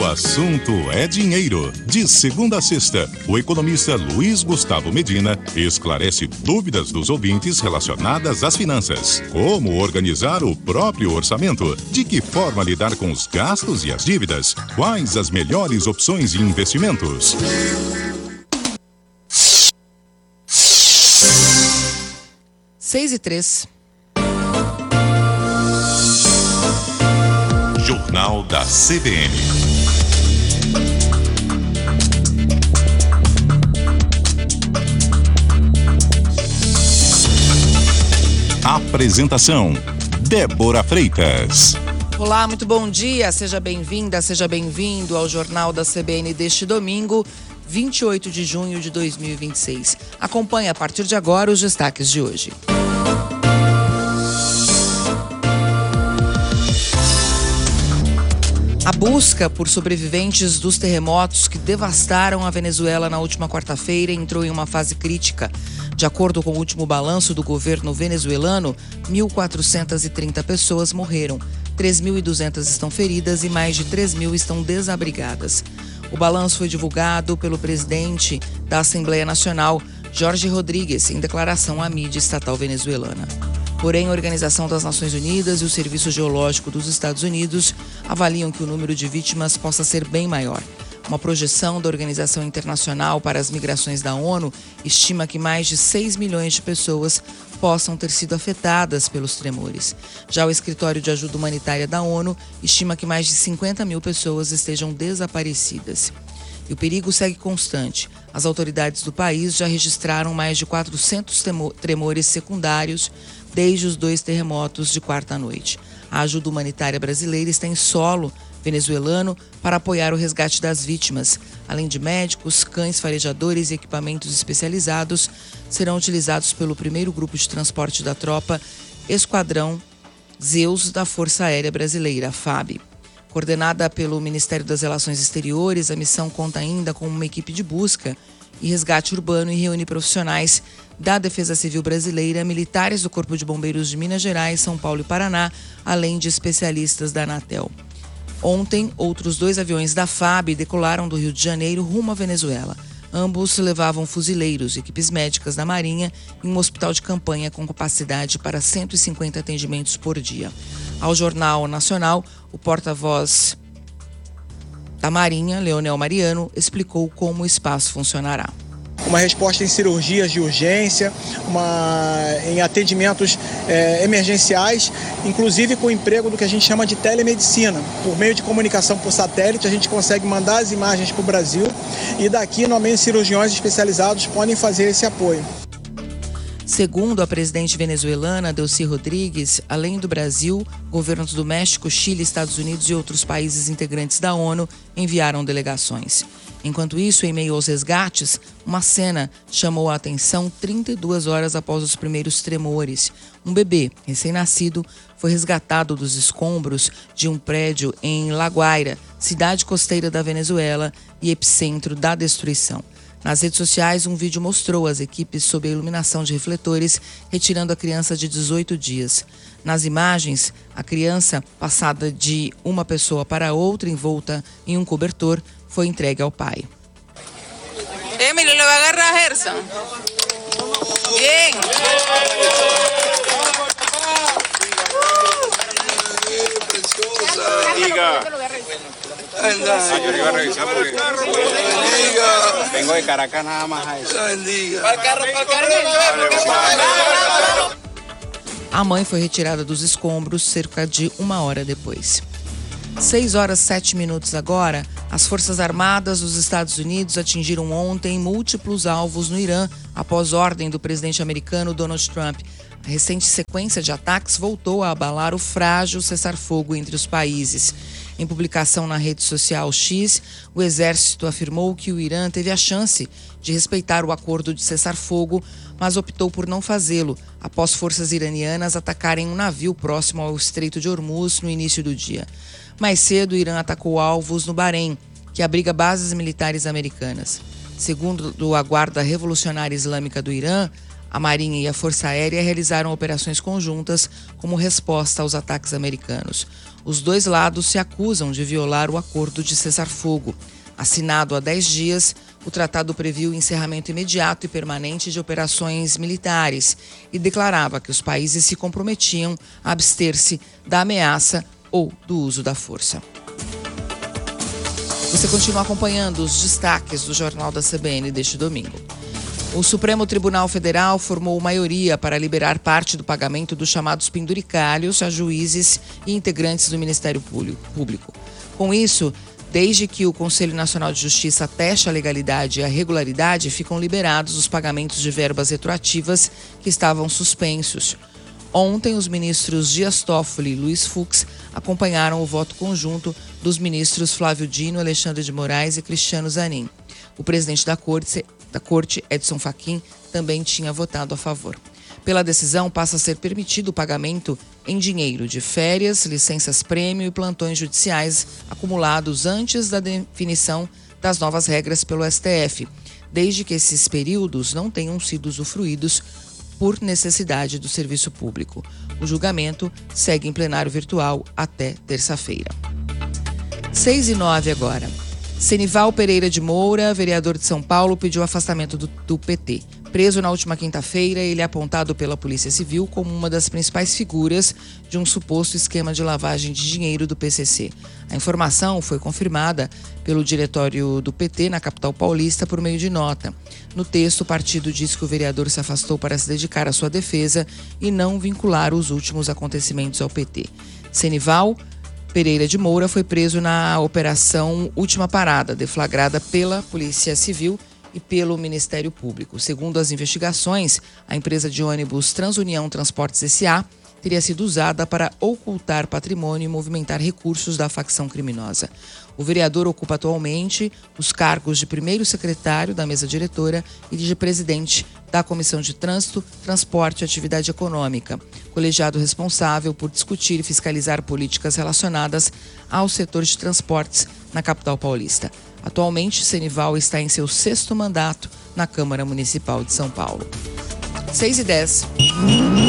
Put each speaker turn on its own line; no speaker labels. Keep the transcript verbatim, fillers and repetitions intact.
O assunto é dinheiro. De segunda a sexta, o economista Luiz Gustavo Medina esclarece dúvidas dos ouvintes relacionadas às finanças. Como organizar o próprio orçamento? De que forma lidar com os gastos e as dívidas? Quais as melhores opções de investimentos?
Seis e três.
Jornal da C B N. Apresentação: Débora Freitas.
Olá, muito bom dia. Seja bem-vinda, seja bem-vindo ao Jornal da C B N deste domingo, vinte e oito de junho de dois mil e vinte e seis. Acompanhe a partir de agora os destaques de hoje. A busca por sobreviventes dos terremotos que devastaram a Venezuela na última quarta-feira entrou em uma fase crítica. De acordo com o último balanço do governo venezuelano, mil quatrocentas e trinta pessoas morreram, três mil e duzentas estão feridas e mais de três mil estão desabrigadas. O balanço foi divulgado pelo presidente da Assembleia Nacional, Jorge Rodríguez, em declaração à mídia estatal venezuelana. Porém, a Organização das Nações Unidas e o Serviço Geológico dos Estados Unidos avaliam que o número de vítimas possa ser bem maior. Uma projeção da Organização Internacional para as Migrações da ONU estima que mais de seis milhões de pessoas possam ter sido afetadas pelos tremores. Já o Escritório de Ajuda Humanitária da ONU estima que mais de cinquenta mil pessoas estejam desaparecidas. E o perigo segue constante. As autoridades do país já registraram mais de quatrocentos tremores secundários desde os dois terremotos de quarta-noite. A ajuda humanitária brasileira está em solo venezuelano para apoiar o resgate das vítimas. Além de médicos, cães farejadores e equipamentos especializados, serão utilizados pelo primeiro grupo de transporte da tropa Esquadrão Zeus da Força Aérea Brasileira, a FAB. Coordenada pelo Ministério das Relações Exteriores, a missão conta ainda com uma equipe de busca e resgate urbano e reúne profissionais da Defesa Civil Brasileira, militares do Corpo de Bombeiros de Minas Gerais, São Paulo e Paraná, além de especialistas da Anatel. Ontem, outros dois aviões da FAB decolaram do Rio de Janeiro rumo à Venezuela. Ambos levavam fuzileiros, equipes médicas da Marinha e um hospital de campanha com capacidade para cento e cinquenta atendimentos por dia. Ao Jornal Nacional, o porta-voz da Marinha, Leonel Mariano, explicou como o espaço funcionará.
Uma resposta em cirurgias de urgência, uma, em atendimentos é, emergenciais, inclusive com o emprego do que a gente chama de telemedicina. Por meio de comunicação por satélite, a gente consegue mandar as imagens para o Brasil e daqui, normalmente, cirurgiões especializados podem fazer esse apoio.
Segundo a presidente venezuelana, Delcy Rodrigues, além do Brasil, governos do México, Chile, Estados Unidos e outros países integrantes da ONU enviaram delegações. Enquanto isso, em meio aos resgates, uma cena chamou a atenção trinta e duas horas após os primeiros tremores. Um bebê, recém-nascido, foi resgatado dos escombros de um prédio em La Guaira, cidade costeira da Venezuela e epicentro da destruição. Nas redes sociais, um vídeo mostrou as equipes sob a iluminação de refletores retirando a criança de dezoito dias. Nas imagens, a criança, passada de uma pessoa para outra envolta em um cobertor, foi entregue ao pai.
Emily, le va a agarrar a Gerson. Bien.
Vengo de Caracas nada más a eso.
A mãe foi retirada dos escombros cerca de uma hora depois. Seis horas sete minutos agora, as Forças Armadas dos Estados Unidos atingiram ontem múltiplos alvos no Irã após ordem do presidente americano Donald Trump. A recente sequência de ataques voltou a abalar o frágil cessar-fogo entre os países. Em publicação na rede social X, o exército afirmou que o Irã teve a chance de respeitar o acordo de cessar-fogo, mas optou por não fazê-lo após forças iranianas atacarem um navio próximo ao Estreito de Hormuz no início do dia. Mais cedo, o Irã atacou alvos no Bahrein, que abriga bases militares americanas. Segundo a Guarda Revolucionária Islâmica do Irã, A Marinha e a Força Aérea realizaram operações conjuntas como resposta aos ataques americanos. Os dois lados se acusam de violar o acordo de cessar-fogo. Assinado há dez dias, o tratado previa o encerramento imediato e permanente de operações militares e declarava que os países se comprometiam a abster-se da ameaça ou do uso da força. Você continua acompanhando os destaques do Jornal da C B N deste domingo. O Supremo Tribunal Federal formou maioria para liberar parte do pagamento dos chamados penduricalhos a juízes e integrantes do Ministério Público. Com isso, desde que o Conselho Nacional de Justiça ateste a legalidade e a regularidade, ficam liberados os pagamentos de verbas retroativas que estavam suspensos. Ontem, os ministros Dias Toffoli e Luiz Fux acompanharam o voto conjunto dos ministros Flávio Dino, Alexandre de Moraes e Cristiano Zanin. O presidente da Corte, da Corte, Edson Fachin, também tinha votado a favor. Pela decisão, passa a ser permitido o pagamento em dinheiro de férias, licenças-prêmio e plantões judiciais acumulados antes da definição das novas regras pelo S T F, desde que esses períodos não tenham sido usufruídos por necessidade do serviço público. O julgamento segue em plenário virtual até terça-feira. seis e nove agora. Senival Pereira de Moura, vereador de São Paulo, pediu afastamento do, do P T. Preso na última quinta-feira, ele é apontado pela Polícia Civil como uma das principais figuras de um suposto esquema de lavagem de dinheiro do P C C. A informação foi confirmada pelo diretório do P T na capital paulista por meio de nota. No texto, o partido diz que o vereador se afastou para se dedicar à sua defesa e não vincular os últimos acontecimentos ao P T. Senival Pereira de Moura foi preso na Operação Última Parada, deflagrada pela Polícia Civil e pelo Ministério Público. Segundo as investigações, a empresa de ônibus Transunião Transportes S A teria sido usada para ocultar patrimônio e movimentar recursos da facção criminosa. O vereador ocupa atualmente os cargos de primeiro secretário da mesa diretora e de presidente da Comissão de Trânsito, Transporte e Atividade Econômica, colegiado responsável por discutir e fiscalizar políticas relacionadas ao setor de transportes na capital paulista. Atualmente, Senival está em seu sexto mandato na Câmara Municipal de São Paulo. seis e dez.